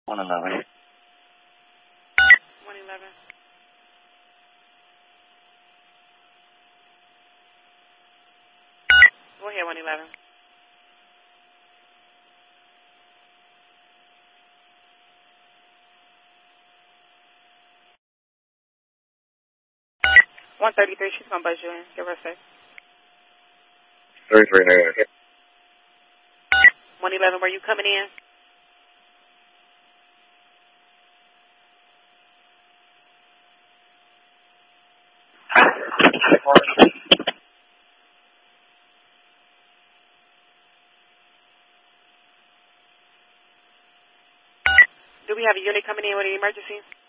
111. 111. Go ahead, 111. She's gonna buzz you in. Give her a sec. 33. 111, were you coming in? Do we have a unit coming in with an emergency?